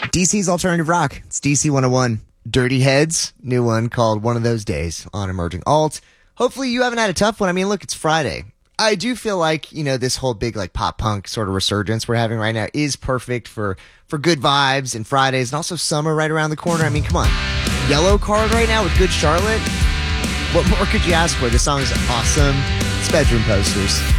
DC's alternative rock. It's DC 101. Dirty Heads, new one called One of Those Days on Emerging Alt. Hopefully you haven't had a tough one. I mean, look, it's Friday. I do feel like, this whole big like pop punk sort of resurgence we're having right now is perfect for good vibes and Fridays and also summer right around the corner. I mean, come on. Yellow Card right now with Good Charlotte. What more could you ask for? This song is awesome. It's Bedroom Posters.